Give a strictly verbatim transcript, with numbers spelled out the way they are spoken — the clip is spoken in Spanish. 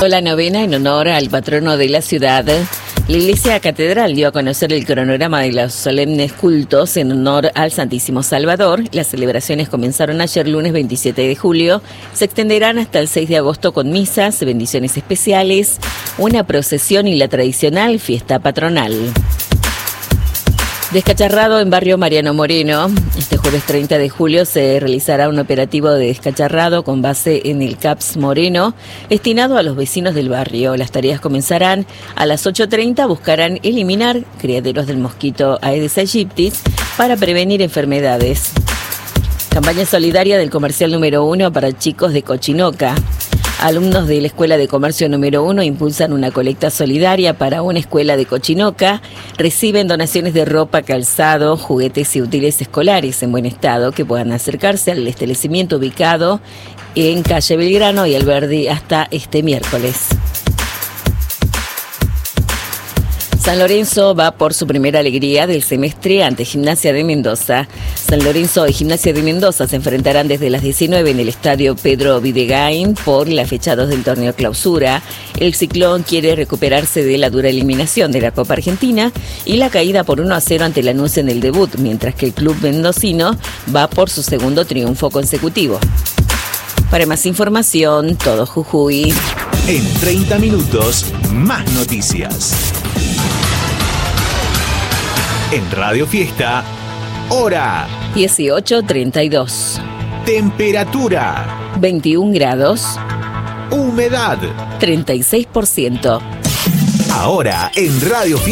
La novena en honor al patrono de la ciudad. La Iglesia Catedral dio a conocer el cronograma de los solemnes cultos en honor al Santísimo Salvador. Las celebraciones comenzaron ayer lunes veintisiete de julio. Se extenderán hasta el seis de agosto con misas, bendiciones especiales, una procesión y la tradicional fiesta patronal. Descacharrado en barrio Mariano Moreno. Este jueves treinta de julio se realizará un operativo de descacharrado con base en el CAPS Moreno, destinado a los vecinos del barrio. Las tareas comenzarán a las ocho treinta. Buscarán eliminar criaderos del mosquito Aedes aegypti para prevenir enfermedades. Campaña solidaria del comercial número uno para chicos de Cochinoca. Alumnos de la Escuela de Comercio número uno impulsan una colecta solidaria para una escuela de Cochinoca. Reciben donaciones de ropa, calzado, juguetes y útiles escolares en buen estado que puedan acercarse al establecimiento ubicado en calle Belgrano y Alberdi hasta este miércoles. San Lorenzo va por su primera alegría del semestre ante Gimnasia de Mendoza. San Lorenzo y Gimnasia de Mendoza se enfrentarán desde las diecinueve en el estadio Pedro Videgain por la fecha dos del torneo clausura. El Ciclón quiere recuperarse de la dura eliminación de la Copa Argentina y la caída por uno a cero ante Lanús en el debut, mientras que el club mendocino va por su segundo triunfo consecutivo. Para más información, Todo Jujuy. En treinta minutos, más noticias. En Radio Fiesta, hora dieciocho treinta y dos. Temperatura veintiún grados. Humedad treinta y seis por ciento. Ahora en Radio Fiesta.